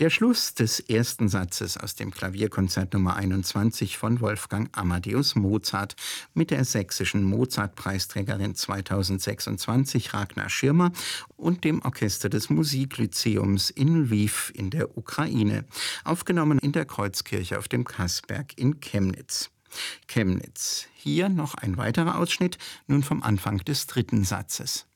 Der Schluss des ersten Satzes aus dem Klavierkonzert Nummer 21 von Wolfgang Amadeus Mozart mit der sächsischen Mozartpreisträgerin 2026 Ragnar Schirmer und dem Orchester des Musiklyzeums in Lwiw in der Ukraine, aufgenommen in der Kreuzkirche auf dem Kassberg in Chemnitz. Chemnitz. Hier noch ein weiterer Ausschnitt, nun vom Anfang des dritten Satzes.